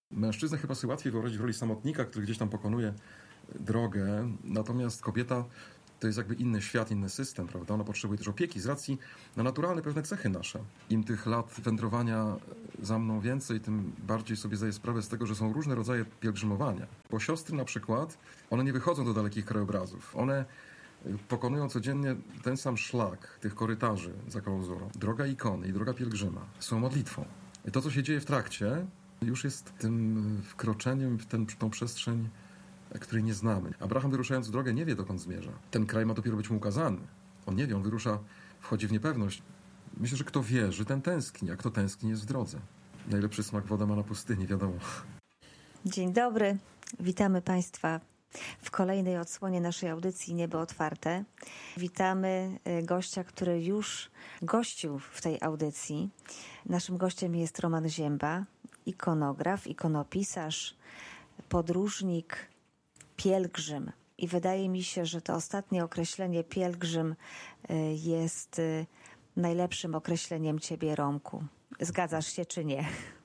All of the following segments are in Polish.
Mężczyznę chyba sobie łatwiej wyobrazić w roli samotnika, który gdzieś tam pokonuje drogę, natomiast kobieta to jest jakby inny świat, inny system, prawda? Ona potrzebuje też opieki z racji na naturalne pewne cechy nasze. Im tych lat wędrowania za mną więcej, tym bardziej sobie zdaję sprawę z tego, że są różne rodzaje pielgrzymowania. Bo siostry na przykład, one nie wychodzą do dalekich krajobrazów. One pokonują codziennie ten sam szlak tych korytarzy za klauzurą. Droga ikony i droga pielgrzyma są modlitwą. I to, co się dzieje w trakcie, już jest tym wkroczeniem w tą przestrzeń, której nie znamy. Abraham, wyruszając w drogę, nie wie, dokąd zmierza. Ten kraj ma dopiero być mu ukazany. On nie wie, on wyrusza, wchodzi w niepewność. Myślę, że kto wierzy, ten tęskni, a kto tęskni, jest w drodze. Najlepszy smak woda ma na pustyni, wiadomo. Dzień dobry, witamy Państwa w kolejnej odsłonie naszej audycji Niebo Otwarte. Witamy gościa, który już gościł w tej audycji. Naszym gościem jest Roman Zięba, ikonograf, ikonopisarz, podróżnik, pielgrzym. I wydaje mi się, że to ostatnie określenie pielgrzym jest najlepszym określeniem Ciebie, Romku. Zgadzasz się czy nie?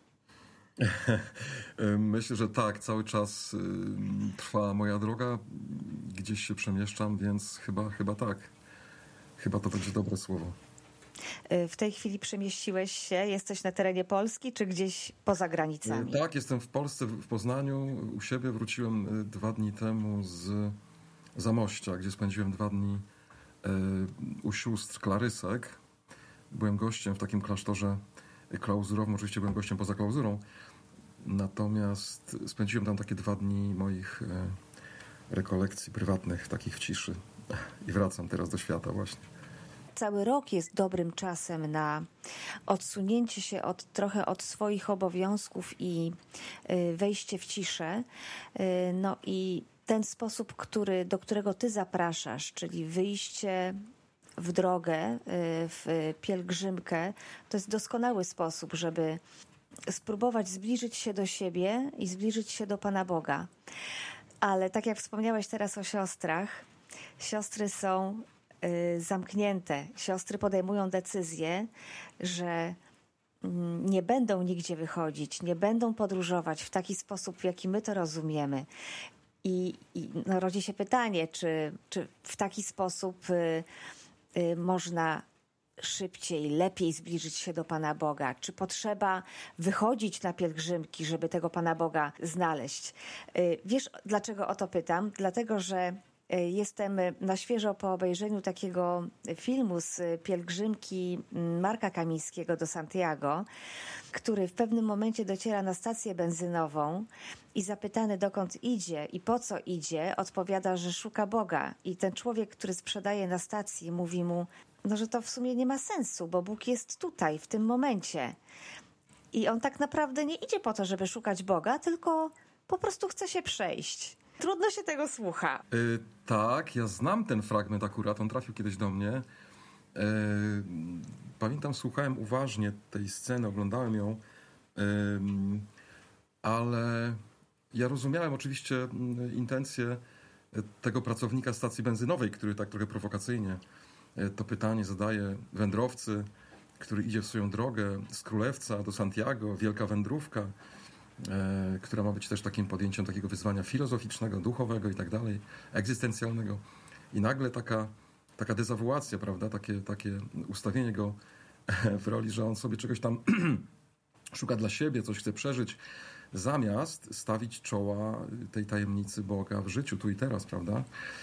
Myślę, że tak. Cały czas trwa moja droga. Gdzieś się przemieszczam, więc chyba tak. Chyba to będzie dobre słowo. W tej chwili przemieściłeś się? Jesteś na terenie Polski, czy gdzieś poza granicami? Tak, jestem w Polsce, w Poznaniu. U siebie wróciłem 2 dni temu z Zamościa, gdzie spędziłem 2 dni u sióstr Klarysek. Byłem gościem w takim klasztorze klauzurowym. Oczywiście byłem gościem poza klauzurą. Natomiast spędziłem tam takie 2 dni moich rekolekcji prywatnych, takich w ciszy. I wracam teraz do świata właśnie. Cały rok jest dobrym czasem na odsunięcie się trochę od swoich obowiązków i wejście w ciszę. No i ten sposób, do którego Ty zapraszasz, czyli wyjście w drogę, w pielgrzymkę, to jest doskonały sposób, żeby spróbować zbliżyć się do siebie i zbliżyć się do Pana Boga. Ale tak jak wspomniałeś teraz o siostrach, siostry są zamknięte. Siostry podejmują decyzję, że nie będą nigdzie wychodzić, nie będą podróżować w taki sposób, w jaki my to rozumiemy. I rodzi się pytanie, czy w taki sposób można szybciej, lepiej zbliżyć się do Pana Boga? Czy potrzeba wychodzić na pielgrzymki, żeby tego Pana Boga znaleźć? Wiesz, dlaczego o to pytam? Dlatego, że jestem na świeżo po obejrzeniu takiego filmu z pielgrzymki Marka Kamińskiego do Santiago, który w pewnym momencie dociera na stację benzynową i zapytany, dokąd idzie i po co idzie, odpowiada, że szuka Boga. I ten człowiek, który sprzedaje na stacji, mówi mu, że to w sumie nie ma sensu, bo Bóg jest tutaj, w tym momencie. I on tak naprawdę nie idzie po to, żeby szukać Boga, tylko po prostu chce się przejść. Trudno się tego słucha. Tak, ja znam ten fragment akurat, on trafił kiedyś do mnie. Pamiętam, słuchałem uważnie tej sceny, oglądałem ją, ale ja rozumiałem oczywiście intencje tego pracownika stacji benzynowej, który tak trochę prowokacyjnie to pytanie zadaje wędrowcy, który idzie w swoją drogę z Królewca do Santiago, wielka wędrówka, która ma być też takim podjęciem takiego wyzwania filozoficznego, duchowego i tak dalej, egzystencjalnego. I nagle taka dezawuacja, prawda, takie ustawienie go w roli, że on sobie czegoś tam szuka dla siebie, coś chce przeżyć, zamiast stawić czoła tej tajemnicy Boga w życiu, tu i teraz, prawda?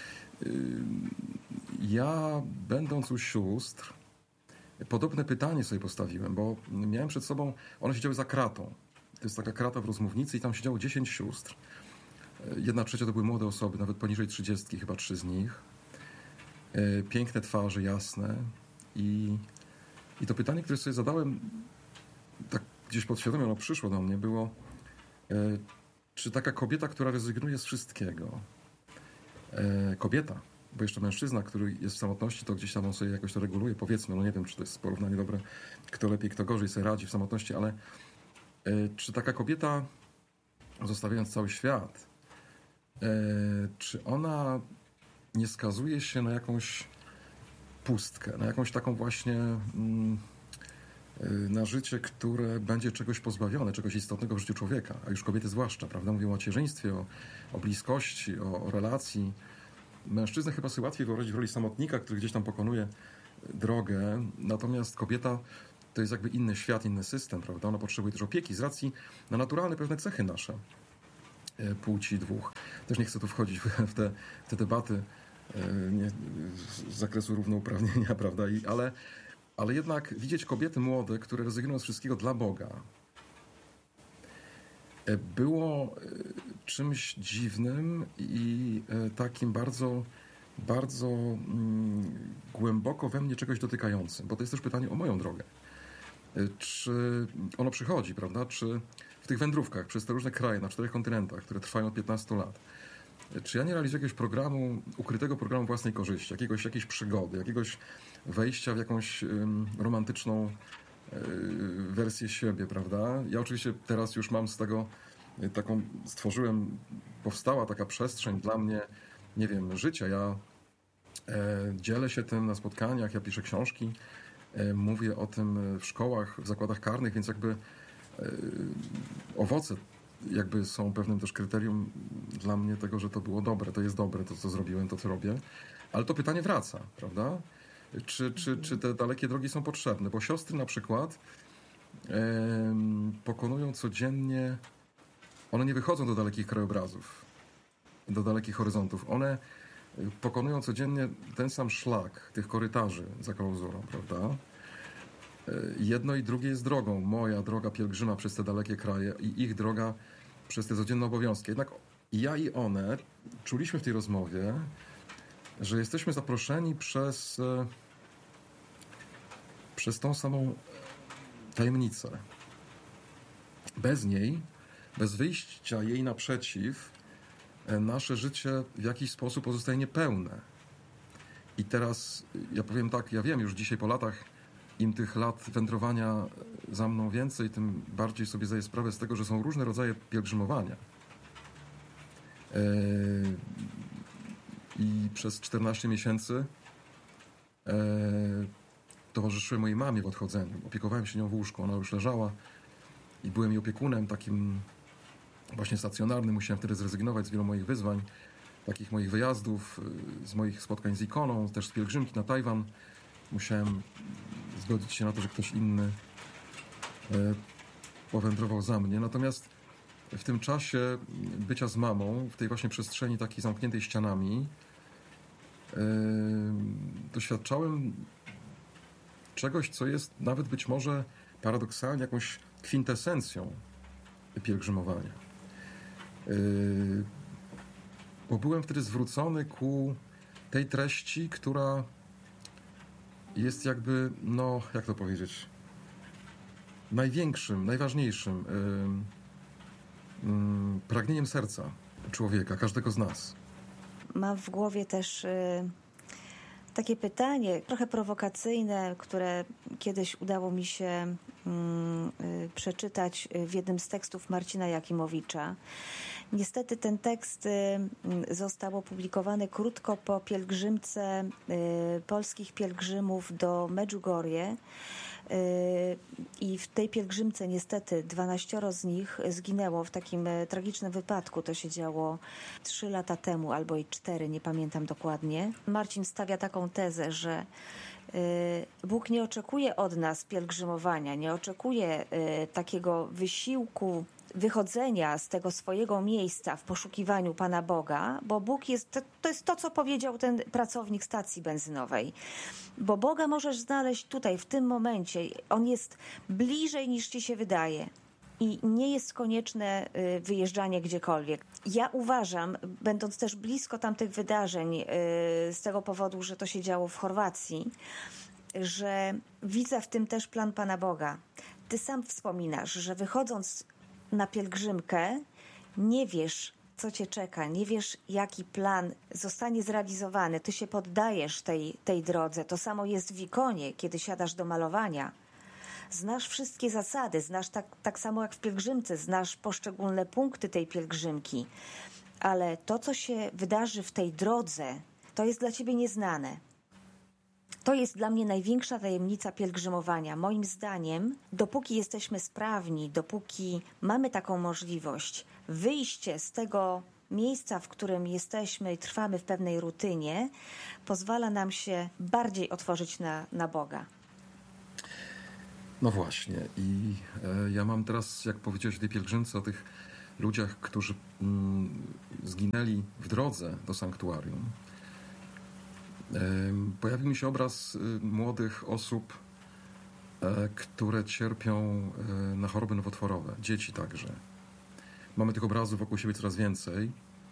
Ja, będąc u sióstr, podobne pytanie sobie postawiłem, bo miałem przed sobą, one siedziały za kratą. To jest taka krata w rozmównicy i tam siedziało 10 sióstr. 1/3 to były młode osoby, nawet poniżej 30, chyba 3 z nich. Piękne twarze, jasne. I to pytanie, które sobie zadałem, tak gdzieś podświadomie ono przyszło do mnie, było, czy taka kobieta, która rezygnuje z wszystkiego, kobieta, bo jeszcze mężczyzna, który jest w samotności, to gdzieś tam on sobie jakoś to reguluje, powiedzmy, no nie wiem, czy to jest porównanie dobre, kto lepiej, kto gorzej sobie radzi w samotności, ale czy taka kobieta, zostawiając cały świat, czy ona nie skazuje się na jakąś pustkę, na jakąś taką właśnie na życie, które będzie czegoś pozbawione, czegoś istotnego w życiu człowieka, a już kobiety zwłaszcza, prawda? Mówią o macierzyństwie, o bliskości, o relacji. Mężczyznę chyba sobie łatwiej wyobrazić w roli samotnika, który gdzieś tam pokonuje drogę, natomiast kobieta to jest jakby inny świat, inny system, prawda? Ona potrzebuje też opieki z racji na naturalne pewne cechy nasze płci dwóch. Też nie chcę tu wchodzić w te debaty z zakresu równouprawnienia, prawda? Ale jednak widzieć kobiety młode, które rezygnują z wszystkiego dla Boga, było czymś dziwnym i takim bardzo, bardzo głęboko we mnie czegoś dotykającym, bo to jest też pytanie o moją drogę. Czy ono przychodzi, prawda? Czy w tych wędrówkach przez te różne kraje na 4 kontynentach, które trwają od 15 lat, czy ja nie realizuję jakiegoś programu, ukrytego programu własnej korzyści, jakiejś przygody, jakiegoś wejścia w jakąś romantyczną wersję siebie, prawda? Ja oczywiście teraz już mam z tego powstała taka przestrzeń dla mnie, nie wiem, życia. Ja dzielę się tym na spotkaniach, ja piszę książki, mówię o tym w szkołach, w zakładach karnych, więc jakby owoce jakby są pewnym też kryterium dla mnie tego, że to było dobre, to jest dobre, to co zrobiłem, to co robię. Ale to pytanie wraca, prawda? Czy te dalekie drogi są potrzebne? Bo siostry na przykład pokonują codziennie, one nie wychodzą do dalekich krajobrazów, do dalekich horyzontów. One pokonują codziennie ten sam szlak tych korytarzy za klauzurą, prawda? Jedno i drugie jest drogą. Moja droga pielgrzyma przez te dalekie kraje i ich droga przez te codzienne obowiązki. Jednak ja i one czuliśmy w tej rozmowie, że jesteśmy zaproszeni przez tą samą tajemnicę. Bez niej, bez wyjścia jej naprzeciw, nasze życie w jakiś sposób pozostaje niepełne. I teraz ja powiem tak, ja wiem już dzisiaj po latach, im tych lat wędrowania za mną więcej, tym bardziej sobie zdaję sprawę z tego, że są różne rodzaje pielgrzymowania. I przez 14 miesięcy towarzyszyłem mojej mamie w odchodzeniu. Opiekowałem się nią w łóżku, ona już leżała i byłem jej opiekunem takim właśnie stacjonarnym. Musiałem wtedy zrezygnować z wielu moich wyzwań, takich moich wyjazdów, z moich spotkań z ikoną, też z pielgrzymki na Tajwan. Musiałem zgodzić się na to, że ktoś inny powędrował za mnie. Natomiast w tym czasie bycia z mamą, w tej właśnie przestrzeni takiej zamkniętej ścianami, doświadczałem czegoś, co jest nawet być może paradoksalnie jakąś kwintesencją pielgrzymowania. Bo byłem wtedy zwrócony ku tej treści, która jest jakby, no, jak to powiedzieć, największym, najważniejszym pragnieniem serca człowieka, każdego z nas. Mam w głowie też takie pytanie, trochę prowokacyjne, które kiedyś udało mi się przeczytać w jednym z tekstów Marcina Jakimowicza. Niestety ten tekst został opublikowany krótko po pielgrzymce polskich pielgrzymów do Medjugorje. I w tej pielgrzymce niestety 12 z nich zginęło w takim tragicznym wypadku. To się działo 3 lata temu albo i 4, nie pamiętam dokładnie. Marcin stawia taką tezę, że Bóg nie oczekuje od nas pielgrzymowania, nie oczekuje takiego wysiłku wychodzenia z tego swojego miejsca w poszukiwaniu Pana Boga, bo Bóg to jest to, co powiedział ten pracownik stacji benzynowej. Bo Boga możesz znaleźć tutaj, w tym momencie. On jest bliżej niż ci się wydaje. I nie jest konieczne wyjeżdżanie gdziekolwiek. Ja uważam, będąc też blisko tamtych wydarzeń, z tego powodu, że to się działo w Chorwacji, że widzę w tym też plan Pana Boga. Ty sam wspominasz, że wychodząc na pielgrzymkę nie wiesz, co cię czeka, nie wiesz, jaki plan zostanie zrealizowany. Ty się poddajesz tej drodze. To samo jest w ikonie, kiedy siadasz do malowania. Znasz wszystkie zasady, znasz tak samo jak w pielgrzymce, znasz poszczególne punkty tej pielgrzymki. Ale to, co się wydarzy w tej drodze, to jest dla ciebie nieznane. To jest dla mnie największa tajemnica pielgrzymowania. Moim zdaniem, dopóki jesteśmy sprawni, dopóki mamy taką możliwość, wyjście z tego miejsca, w którym jesteśmy i trwamy w pewnej rutynie, pozwala nam się bardziej otworzyć na Boga. No właśnie. I ja mam teraz, jak powiedziałeś o tej pielgrzymce, o tych ludziach, którzy zginęli w drodze do sanktuarium. Pojawił mi się obraz młodych osób, które cierpią na choroby nowotworowe. Dzieci także. Mamy tych obrazów wokół siebie coraz więcej.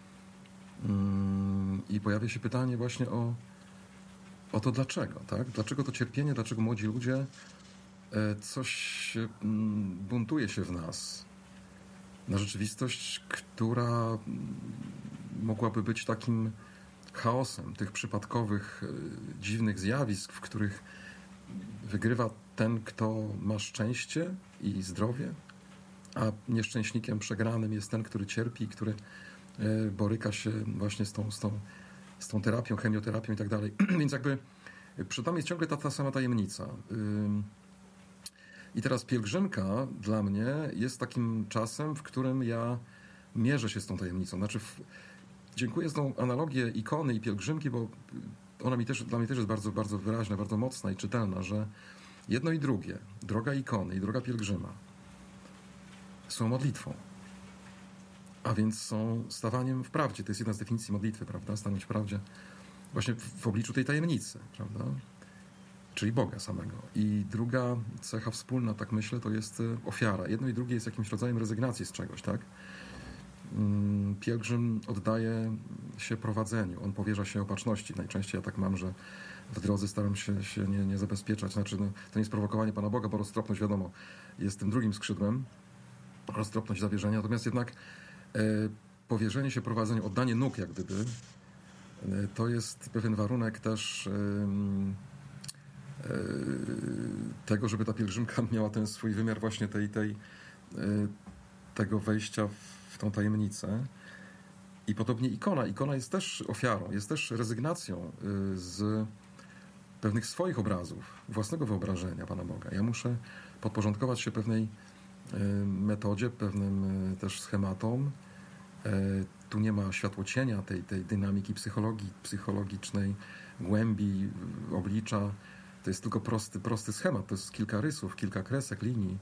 I pojawia się pytanie właśnie o to dlaczego, tak? Dlaczego to cierpienie, dlaczego młodzi ludzie coś buntuje się w nas na rzeczywistość, która mogłaby być takim chaosem tych przypadkowych, dziwnych zjawisk, w których wygrywa ten, kto ma szczęście i zdrowie, a nieszczęśnikiem przegranym jest ten, który cierpi, który boryka się właśnie z tą terapią, chemioterapią i tak dalej. Więc jakby przed nami jest ciągle ta sama tajemnica. I teraz pielgrzymka dla mnie jest takim czasem, w którym ja mierzę się z tą tajemnicą. Znaczy, dziękuję za tą analogię ikony i pielgrzymki, bo ona dla mnie też jest bardzo, bardzo wyraźna, bardzo mocna i czytelna, że jedno i drugie, droga ikony i droga pielgrzyma, są modlitwą. A więc są stawaniem w prawdzie. To jest jedna z definicji modlitwy, prawda? Stanąć w prawdzie właśnie w obliczu tej tajemnicy, prawda? Czyli Boga samego. I druga cecha wspólna, tak myślę, to jest ofiara. Jedno i drugie jest jakimś rodzajem rezygnacji z czegoś, tak? Pielgrzym oddaje się prowadzeniu, on powierza się opatrzności. Najczęściej ja tak mam, że w drodze staram się nie zabezpieczać. Znaczy, no, to nie jest prowokowanie Pana Boga, bo roztropność, wiadomo, jest tym drugim skrzydłem, roztropność zawierzenia. Natomiast jednak powierzenie się prowadzeniu, oddanie nóg jak gdyby, to jest pewien warunek też tego, żeby ta pielgrzymka miała ten swój wymiar właśnie tego wejścia w tą tajemnicę. I podobnie ikona. Ikona jest też ofiarą, jest też rezygnacją z pewnych swoich obrazów, własnego wyobrażenia Pana Boga. Ja muszę podporządkować się pewnej metodzie, pewnym też schematom. Tu nie ma światłocienia tej dynamiki psychologicznej, głębi, oblicza. To jest tylko prosty schemat. To jest kilka rysów, kilka kresek, linii.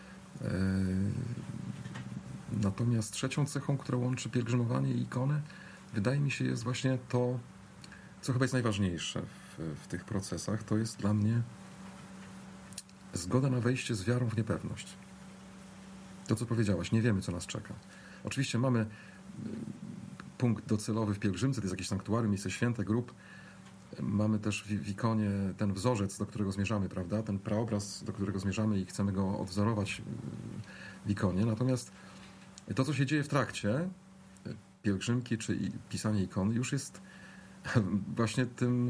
Natomiast trzecią cechą, która łączy pielgrzymowanie i ikonę, wydaje mi się, jest właśnie to, co chyba jest najważniejsze w tych procesach. To jest dla mnie zgoda na wejście z wiarą w niepewność. To, co powiedziałaś, nie wiemy, co nas czeka. Oczywiście mamy punkt docelowy w pielgrzymce, to jest jakieś sanktuarium, miejsce święte, grób. Mamy też w ikonie ten wzorzec, do którego zmierzamy, prawda? Ten praobraz, do którego zmierzamy i chcemy go odwzorować w ikonie. Natomiast to, co się dzieje w trakcie pielgrzymki czy pisania ikony, już jest właśnie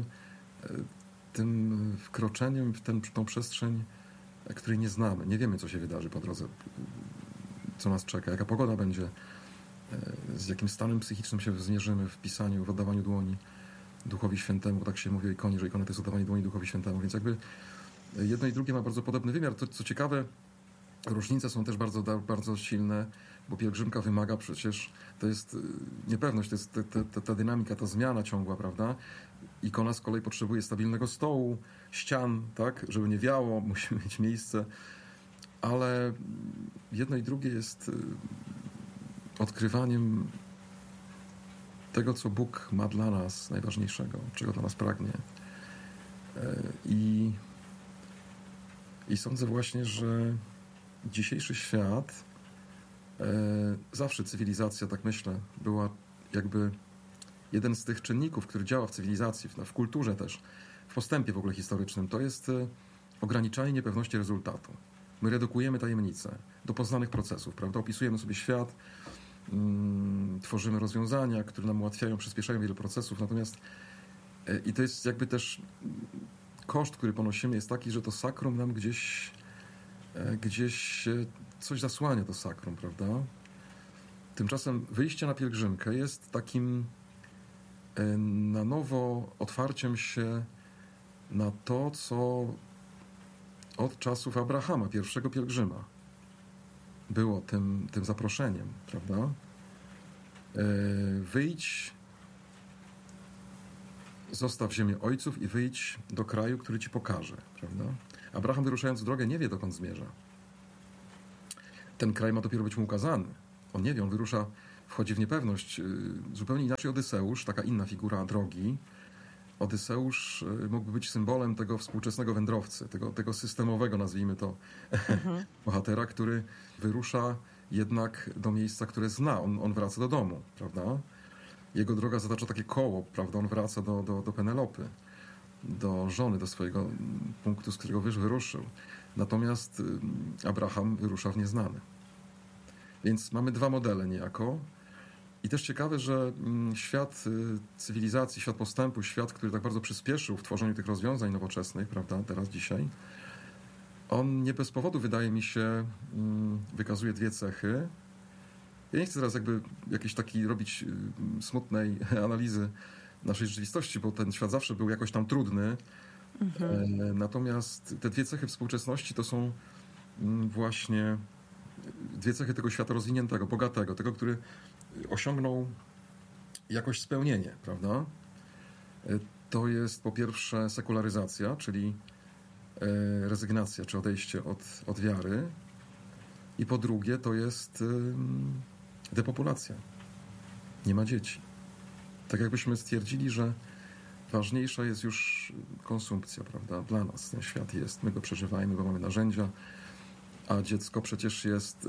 tym wkroczeniem w tą przestrzeń, której nie znamy. Nie wiemy, co się wydarzy po drodze, co nas czeka, jaka pogoda będzie, z jakim stanem psychicznym się zmierzymy w pisaniu, w oddawaniu dłoni Duchowi Świętemu. Tak się mówi o ikonie, że ikona to jest oddawanie dłoni Duchowi Świętemu. Więc jakby jedno i drugie ma bardzo podobny wymiar. To, co ciekawe, różnice są też bardzo, bardzo silne, bo pielgrzymka wymaga przecież, to jest niepewność, to jest ta dynamika, ta zmiana ciągła, prawda? Ikona z kolei potrzebuje stabilnego stołu, ścian, tak? Żeby nie wiało, musi mieć miejsce. Ale jedno i drugie jest odkrywaniem tego, co Bóg ma dla nas najważniejszego, czego dla nas pragnie. I sądzę właśnie, że dzisiejszy świat, zawsze cywilizacja, tak myślę, była jakby jeden z tych czynników, który działa w cywilizacji, w kulturze też, w postępie w ogóle historycznym, to jest ograniczanie niepewności rezultatu. My redukujemy tajemnice do poznanych procesów, prawda? Opisujemy sobie świat, tworzymy rozwiązania, które nam ułatwiają, przyspieszają wiele procesów, natomiast i to jest jakby też koszt, który ponosimy, jest taki, że to sakrum nam gdzieś coś zasłania, to sakrum, prawda? Tymczasem wyjście na pielgrzymkę jest takim na nowo otwarciem się na to, co od czasów Abrahama, pierwszego pielgrzyma, było tym zaproszeniem, prawda? Wyjdź, zostaw ziemię ojców i wyjdź do kraju, który ci pokaże, prawda? Abraham, wyruszając w drogę, nie wie, dokąd zmierza. Ten kraj ma dopiero być mu ukazany. On nie wie, on wyrusza, wchodzi w niepewność. Zupełnie inaczej Odyseusz, taka inna figura drogi. Odyseusz mógłby być symbolem tego współczesnego wędrowcy, tego systemowego, nazwijmy to, bohatera, który wyrusza jednak do miejsca, które zna. On wraca do domu, prawda? Jego droga zatacza takie koło, prawda? On wraca do Penelopy, do żony, do swojego punktu, z którego wyruszył. Natomiast Abraham wyrusza w nieznane. Więc mamy dwa modele niejako. I też ciekawe, że świat cywilizacji, świat postępu, świat, który tak bardzo przyspieszył w tworzeniu tych rozwiązań nowoczesnych, prawda, teraz, dzisiaj, on nie bez powodu, wydaje mi się, wykazuje dwie cechy. Ja nie chcę teraz jakby jakiejś takiej robić smutnej analizy naszej rzeczywistości, bo ten świat zawsze był jakoś tam trudny. Natomiast te dwie cechy współczesności to są właśnie dwie cechy tego świata rozwiniętego, bogatego, tego, który osiągnął jakoś spełnienie, prawda? To jest po pierwsze sekularyzacja, czyli rezygnacja czy odejście od wiary. I po drugie to jest depopulacja. Nie ma dzieci. Tak jakbyśmy stwierdzili, że ważniejsza jest już konsumpcja, prawda? Dla nas ten świat jest, my go przeżywajmy, bo mamy narzędzia, a dziecko przecież jest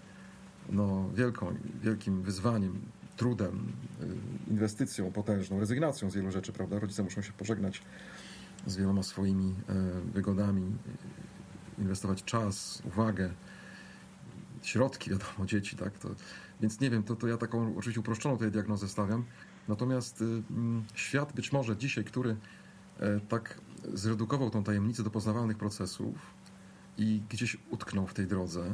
wielkim wyzwaniem, trudem, inwestycją potężną, rezygnacją z wielu rzeczy, prawda? Rodzice muszą się pożegnać z wieloma swoimi wygodami, inwestować czas, uwagę, środki, wiadomo, dzieci, tak? Więc nie wiem, to ja taką oczywiście uproszczoną tutaj diagnozę stawiam. Natomiast świat być może dzisiaj, który tak zredukował tą tajemnicę do poznawalnych procesów i gdzieś utknął w tej drodze,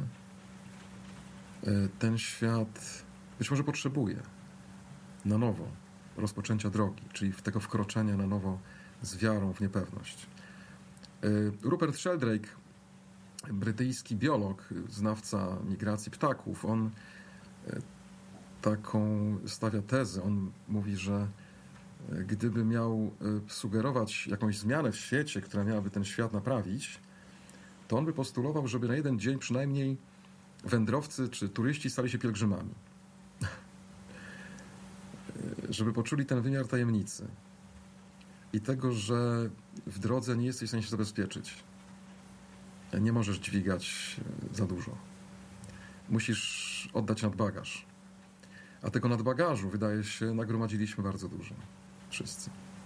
ten świat być może potrzebuje na nowo rozpoczęcia drogi, czyli tego wkroczenia na nowo z wiarą w niepewność. Rupert Sheldrake, brytyjski biolog, znawca migracji ptaków, on taką stawia tezę. On mówi, że gdyby miał sugerować jakąś zmianę w świecie, która miałaby ten świat naprawić, to on by postulował, żeby na jeden dzień przynajmniej wędrowcy czy turyści stali się pielgrzymami. Żeby poczuli ten wymiar tajemnicy i tego, że w drodze nie jesteś w stanie się zabezpieczyć. Nie możesz dźwigać za dużo. Musisz oddać nadbagaż. A tego nadbagażu, wydaje się, nagromadziliśmy bardzo dużo. Wszyscy.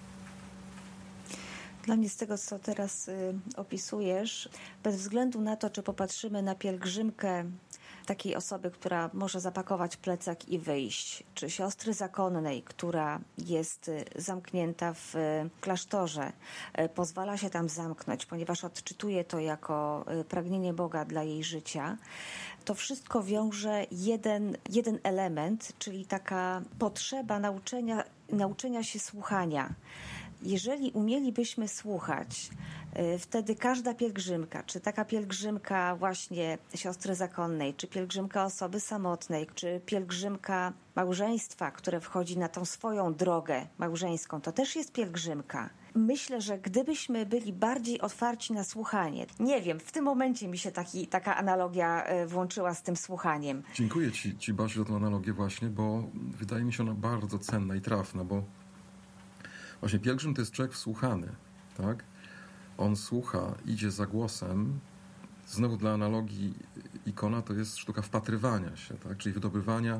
Dla mnie z tego, co teraz opisujesz, bez względu na to, czy popatrzymy na pielgrzymkę takiej osoby, która może zapakować plecak i wyjść, czy siostry zakonnej, która jest zamknięta w klasztorze, pozwala się tam zamknąć, ponieważ odczytuje to jako pragnienie Boga dla jej życia, to wszystko wiąże jeden element, czyli taka potrzeba nauczenia się słuchania. Jeżeli umielibyśmy słuchać, wtedy każda pielgrzymka, czy taka pielgrzymka właśnie siostry zakonnej, czy pielgrzymka osoby samotnej, czy pielgrzymka małżeństwa, które wchodzi na tą swoją drogę małżeńską, to też jest pielgrzymka. Myślę, że gdybyśmy byli bardziej otwarci na słuchanie, nie wiem, w tym momencie mi się taka analogia włączyła z tym słuchaniem. Dziękuję Ci, Basiu, za tę analogię właśnie, bo wydaje mi się ona bardzo cenna i trafna, bo właśnie pielgrzym to jest człowiek wsłuchany, tak? On słucha, idzie za głosem. Znowu dla analogii ikona to jest sztuka wpatrywania się, tak? Czyli wydobywania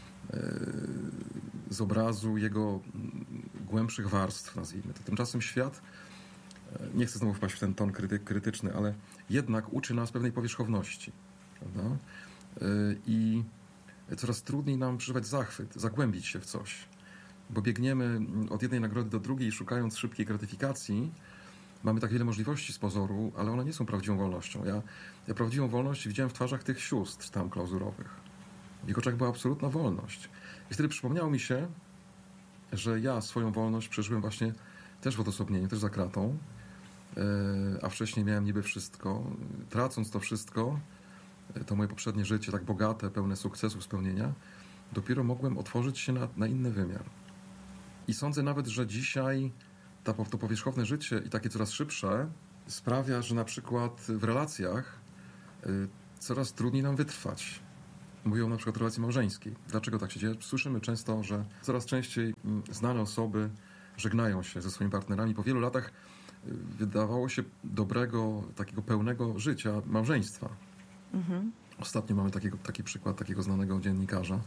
z obrazu jego głębszych warstw, nazwijmy to. Tymczasem świat, nie chcę znowu wpaść w ten ton krytyczny, ale jednak uczy nas pewnej powierzchowności, prawda? I coraz trudniej nam przeżywać zachwyt, zagłębić się w coś, bo biegniemy od jednej nagrody do drugiej, szukając szybkiej gratyfikacji. Mamy tak wiele możliwości z pozoru, ale one nie są prawdziwą wolnością. Ja prawdziwą wolność widziałem w twarzach tych sióstr tam klauzurowych. W ich oczach była absolutna wolność. I wtedy przypomniało mi się, że ja swoją wolność przeżyłem właśnie też w odosobnieniu, też za kratą. a wcześniej miałem niby wszystko. Tracąc to wszystko, to moje poprzednie życie, tak bogate, pełne sukcesów, spełnienia, dopiero mogłem otworzyć się na inny wymiar. I sądzę nawet, że dzisiaj to powierzchowne życie i takie coraz szybsze sprawia, że na przykład w relacjach coraz trudniej nam wytrwać. Mówią na przykład o relacji małżeńskiej. Dlaczego tak się dzieje? Słyszymy często, że coraz częściej znane osoby żegnają się ze swoimi partnerami. Po wielu latach wydawało się dobrego, takiego pełnego życia małżeństwa. Mhm. Ostatnio mamy taki przykład takiego znanego dziennikarza,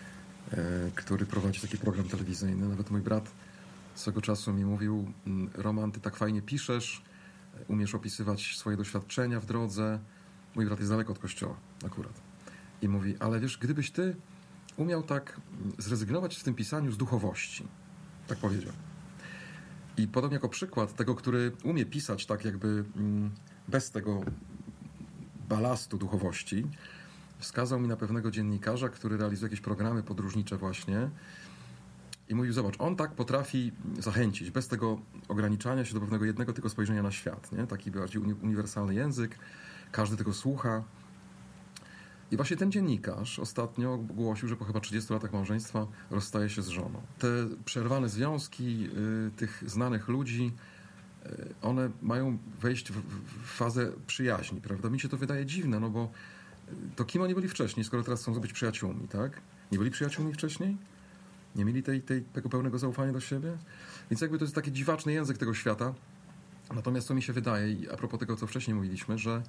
który prowadzi taki program telewizyjny. Nawet mój brat swego czasu mi mówił: Roman, ty tak fajnie piszesz, umiesz opisywać swoje doświadczenia w drodze. Mój brat jest daleko od kościoła akurat. I mówi: ale wiesz, gdybyś ty umiał tak zrezygnować w tym pisaniu z duchowości. Tak powiedział. I podobnie jako przykład tego, który umie pisać tak jakby bez tego balastu duchowości, wskazał mi na pewnego dziennikarza, który realizuje jakieś programy podróżnicze właśnie i mówił: zobacz, on tak potrafi zachęcić, bez tego ograniczania się do pewnego jednego tylko spojrzenia na świat, nie? Taki bardziej uniwersalny język, każdy tego słucha. I właśnie ten dziennikarz ostatnio ogłosił, że po chyba 30 latach małżeństwa rozstaje się z żoną. Te przerwane związki tych znanych ludzi, one mają wejść w fazę przyjaźni, prawda? Mi się to wydaje dziwne, no bo to kim oni byli wcześniej, skoro teraz chcą być przyjaciółmi, tak? Nie byli przyjaciółmi wcześniej? Nie mieli tego pełnego zaufania do siebie? Więc jakby to jest taki dziwaczny język tego świata. Natomiast to mi się wydaje, i a propos tego, co wcześniej mówiliśmy, że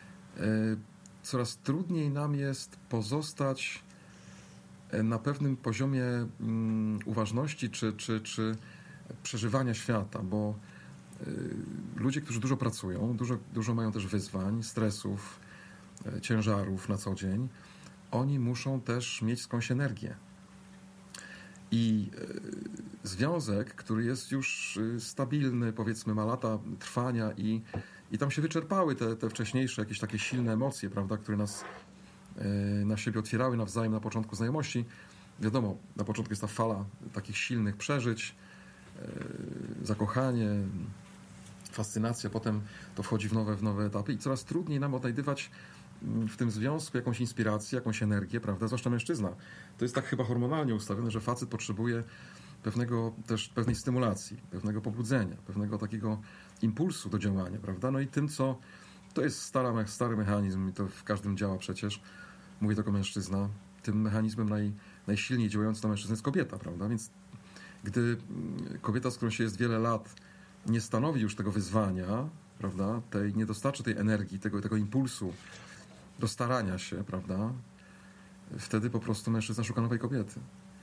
coraz trudniej nam jest pozostać na pewnym poziomie uważności czy przeżywania świata, bo ludzie, którzy dużo pracują, dużo mają też wyzwań, stresów, ciężarów na co dzień, oni muszą też mieć skądś energię. I związek, który jest już stabilny, powiedzmy, ma lata trwania i tam się wyczerpały te wcześniejsze jakieś takie silne emocje, prawda, które nas na siebie otwierały nawzajem na początku znajomości. Wiadomo, na początku jest ta fala takich silnych przeżyć, zakochanie, fascynacja, potem to wchodzi w nowe etapy i coraz trudniej nam odnajdywać w tym związku jakąś inspirację, jakąś energię, prawda, zwłaszcza mężczyzna. To jest tak chyba hormonalnie ustawione, że facet potrzebuje pewnej stymulacji, pewnego pobudzenia, pewnego takiego impulsu do działania, prawda? No i to jest stary mechanizm i to w każdym działa przecież, mówię tylko mężczyzna, tym mechanizmem najsilniej działającym na mężczyznę jest kobieta, prawda? Więc gdy kobieta, z którą się jest wiele lat, nie stanowi już tego wyzwania, prawda? Nie dostarczy tej energii, tego impulsu do starania się, prawda? Wtedy po prostu mężczyzna szuka nowej kobiety.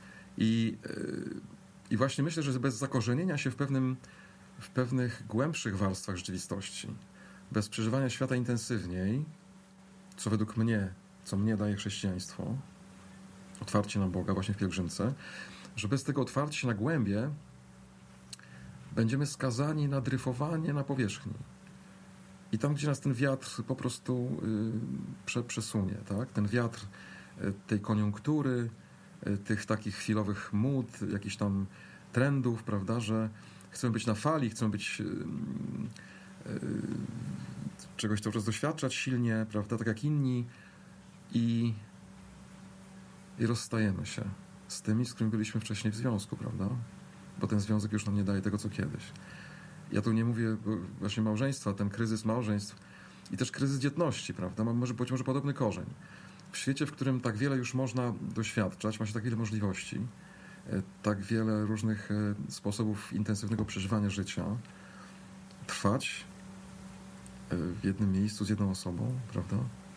I właśnie myślę, że bez zakorzenienia się w pewnych głębszych warstwach rzeczywistości, bez przeżywania świata intensywniej, co mnie daje chrześcijaństwo, otwarcie na Boga właśnie w pielgrzymce, że bez tego otwarcia się na głębie będziemy skazani na dryfowanie na powierzchni. I tam, gdzie nas ten wiatr po prostu przesunie, tak? Ten wiatr tej koniunktury, tych takich chwilowych mód, jakichś tam trendów, prawda, że chcemy być na fali, chcemy być czegoś cały czas doświadczać silnie, prawda, tak jak inni i rozstajemy się z tymi, z którymi byliśmy wcześniej w związku, prawda, bo ten związek już nam nie daje tego, co kiedyś. Ja tu nie mówię właśnie małżeństwa, ten kryzys małżeństw i też kryzys dzietności, prawda, ma być może podobny korzeń. W świecie, w którym tak wiele już można doświadczać, ma się tak wiele możliwości, tak wiele różnych sposobów intensywnego przeżywania życia, trwać w jednym miejscu z jedną osobą, prawda?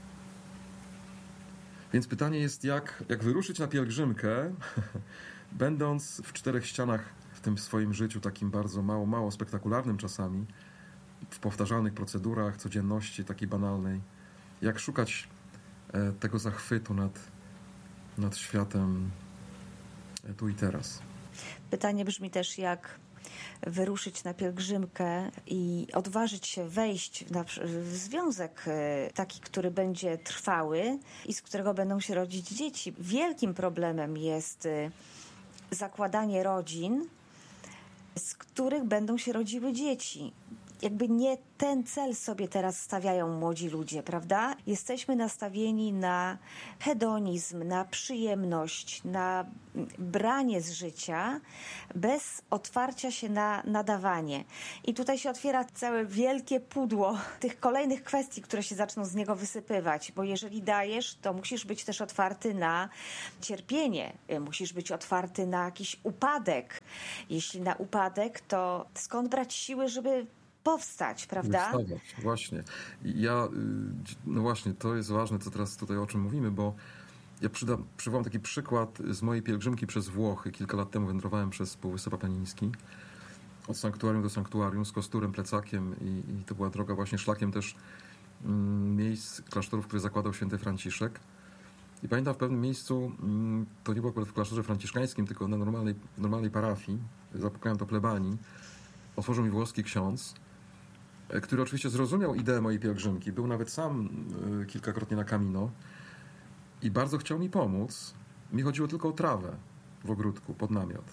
Więc pytanie jest, jak wyruszyć na pielgrzymkę, będąc w czterech ścianach w tym swoim życiu, takim bardzo mało spektakularnym czasami, w powtarzalnych procedurach, codzienności takiej banalnej. Jak szukać tego zachwytu nad światem tu i teraz. Pytanie brzmi też, jak wyruszyć na pielgrzymkę i odważyć się wejść w związek taki, który będzie trwały i z którego będą się rodzić dzieci. Wielkim problemem jest zakładanie rodzin, z których będą się rodziły dzieci. jakby nie ten cel sobie teraz stawiają młodzi ludzie, prawda? Jesteśmy nastawieni na hedonizm, na przyjemność, na branie z życia bez otwarcia się na nadawanie. I tutaj się otwiera całe wielkie pudło tych kolejnych kwestii, które się zaczną z niego wysypywać, bo jeżeli dajesz, to musisz być też otwarty na cierpienie, musisz być otwarty na jakiś upadek. Jeśli na upadek, to skąd brać siły, żeby powstać, prawda? Wystawać, właśnie. No właśnie, to jest ważne, co teraz tutaj o czym mówimy, bo ja przywołam taki przykład z mojej pielgrzymki przez Włochy. Kilka lat temu wędrowałem przez Półwysep Apeniński, od sanktuarium do sanktuarium, z kosturem, plecakiem i to była droga właśnie szlakiem też miejsc, klasztorów, które zakładał święty Franciszek. I pamiętam w pewnym miejscu, to nie było akurat w klasztorze franciszkańskim, tylko na normalnej parafii, zapukałem do plebanii, otworzył mi włoski ksiądz, który oczywiście zrozumiał ideę mojej pielgrzymki, był nawet sam kilkakrotnie na Camino i bardzo chciał mi pomóc. Mi chodziło tylko o trawę w ogródku, pod namiot.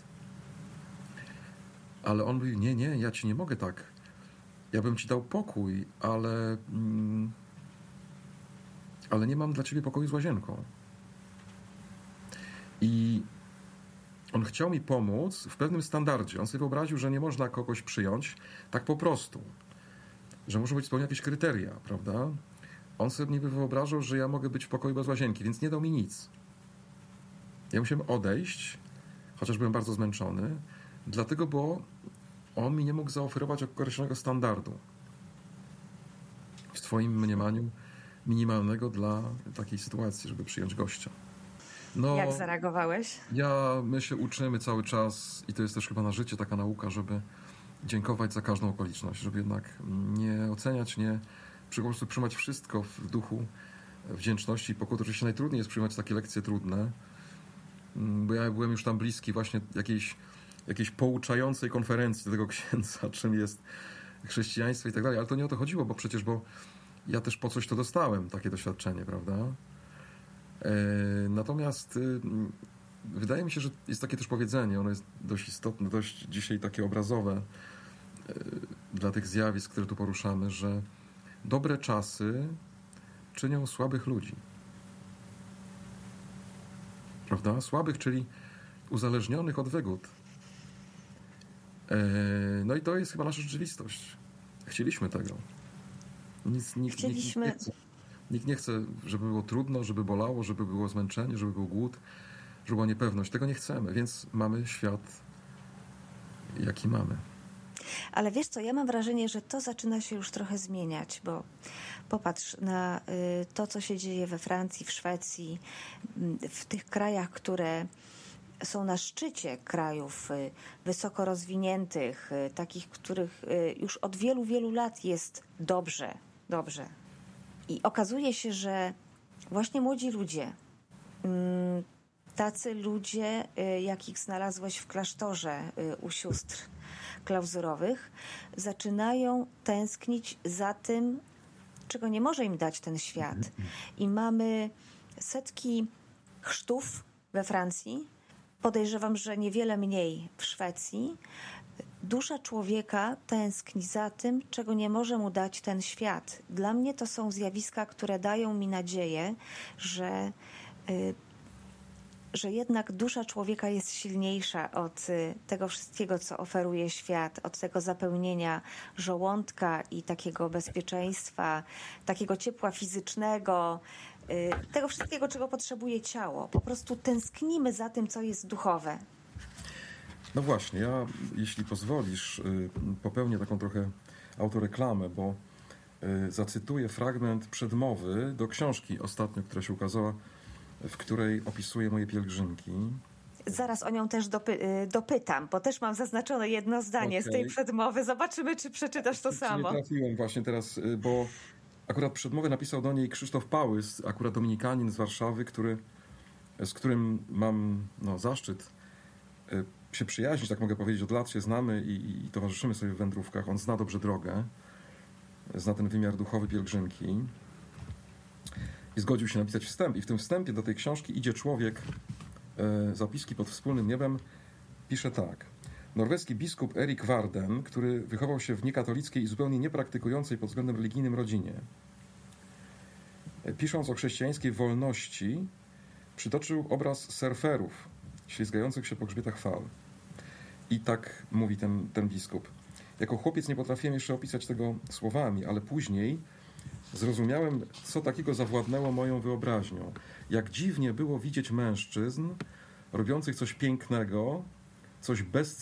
Ale on mówił, nie, ja ci nie mogę tak. Ja bym ci dał pokój, ale nie mam dla ciebie pokoju z łazienką. I on chciał mi pomóc w pewnym standardzie. On sobie wyobraził, że nie można kogoś przyjąć tak po prostu. Że muszą być spełnione jakieś kryteria, prawda? On sobie niby wyobrażał, że ja mogę być w pokoju bez łazienki, więc nie dał mi nic. Ja musiałem odejść, chociaż byłem bardzo zmęczony, dlatego, bo on mi nie mógł zaoferować określonego standardu. W swoim mniemaniu minimalnego dla takiej sytuacji, żeby przyjąć gościa. No, jak zareagowałeś? My się uczymy cały czas i to jest też chyba na życie taka nauka, żeby dziękować za każdą okoliczność, żeby jednak nie oceniać, po prostu przyjmować wszystko w duchu wdzięczności i pokuty. Oczywiście najtrudniej jest przyjmować takie lekcje trudne, bo ja byłem już tam bliski właśnie jakiejś pouczającej konferencji do tego księdza, czym jest chrześcijaństwo i tak dalej, ale to nie o to chodziło, bo ja też po coś to dostałem, takie doświadczenie, prawda? Natomiast wydaje mi się, że jest takie też powiedzenie, ono jest dość istotne, dość dzisiaj takie obrazowe dla tych zjawisk, które tu poruszamy, że dobre czasy czynią słabych ludzi. Prawda? Słabych, czyli uzależnionych od wygód. No i to jest chyba nasza rzeczywistość. Chcieliśmy tego. Chcieliśmy... Nikt nie chce, żeby było trudno, żeby bolało, żeby było zmęczenie, żeby był głód, żeby była niepewność. Tego nie chcemy, więc mamy świat, jaki mamy. Ale wiesz co, ja mam wrażenie, że to zaczyna się już trochę zmieniać, bo popatrz na to, co się dzieje we Francji, w Szwecji, w tych krajach, które są na szczycie krajów wysoko rozwiniętych, takich, których już od wielu, wielu lat jest dobrze. I okazuje się, że właśnie młodzi ludzie, tacy ludzie, jakich znalazłeś w klasztorze u sióstr klauzurowych, zaczynają tęsknić za tym, czego nie może im dać ten świat. I mamy setki chrztów we Francji, podejrzewam, że niewiele mniej w Szwecji. Dusza człowieka tęskni za tym, czego nie może mu dać ten świat. Dla mnie to są zjawiska, które dają mi nadzieję, że jednak dusza człowieka jest silniejsza od tego wszystkiego, co oferuje świat, od tego zapełnienia żołądka i takiego bezpieczeństwa, takiego ciepła fizycznego, tego wszystkiego, czego potrzebuje ciało. Po prostu tęsknimy za tym, co jest duchowe. No właśnie, ja, jeśli pozwolisz, popełnię taką trochę autoreklamę, bo zacytuję fragment przedmowy do książki ostatnio, która się ukazała, w której opisuję moje pielgrzymki. Zaraz o nią też dopytam, bo też mam zaznaczone jedno zdanie z tej przedmowy. Zobaczymy, czy przeczytasz to samo. Nie trafiłem właśnie teraz, bo akurat przedmowę napisał do niej Krzysztof Pałys, akurat dominikanin z Warszawy, z którym mam zaszczyt się przyjaźnić, tak mogę powiedzieć, od lat się znamy i towarzyszymy sobie w wędrówkach. On zna dobrze drogę, zna ten wymiar duchowy pielgrzymki i zgodził się napisać wstęp. I w tym wstępie do tej książki Idzie człowiek, zapiski pod wspólnym niebem, pisze tak. Norweski biskup Erik Warden, który wychował się w niekatolickiej i zupełnie niepraktykującej pod względem religijnym rodzinie, pisząc o chrześcijańskiej wolności, przytoczył obraz surferów ślizgających się po grzbietach fal. I tak mówi ten biskup. Jako chłopiec nie potrafiłem jeszcze opisać tego słowami, ale później zrozumiałem, co takiego zawładnęło moją wyobraźnią. Jak dziwnie było widzieć mężczyzn robiących coś pięknego, coś bezcennego,